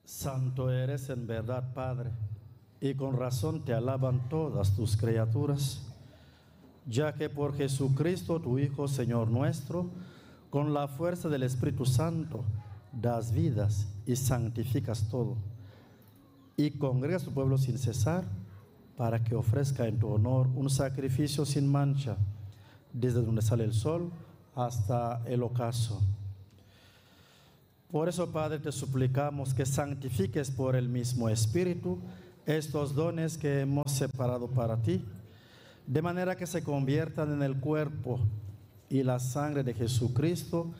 Santo eres en verdad, Padre, y con razón te alaban todas tus criaturas, ya que por Jesucristo, tu Hijo, Señor nuestro, con la fuerza del Espíritu Santo, das vidas y santificas todo, y congregas tu pueblo sin cesar, para que ofrezca en tu honor un sacrificio sin mancha, desde donde sale el sol hasta el ocaso. Por eso, Padre, te suplicamos que santifiques por el mismo Espíritu estos dones que hemos separado para ti, de manera que se conviertan en el cuerpo y la sangre de Jesucristo,